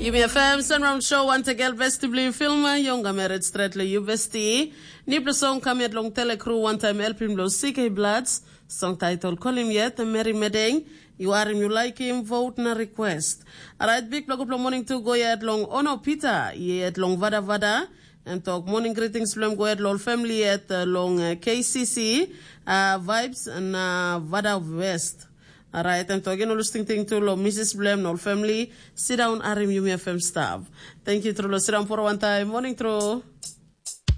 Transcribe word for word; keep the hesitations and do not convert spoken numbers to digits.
Yumi F M, Sunround Show, want to get best to blue film, Young Merit Stratler, you bestie. Nipple song come at long telecrew one time helping blow C K Bloods, song title Call Him Yet, Mary Medeng. You are him, you like him, vote na request. Alright, big block of morning to go yet long Ono Peter, yet long Vada Vada. And talk morning greetings from go at long family at uh, long uh, K C C, uh, vibes and uh, Vada West. Alright, I'm talking all listening thing to lo Missus Blem, no family. Sit down, Arim Yumi F M staff. Thank you, Trullo. Sit down for one time. Morning, Trullo.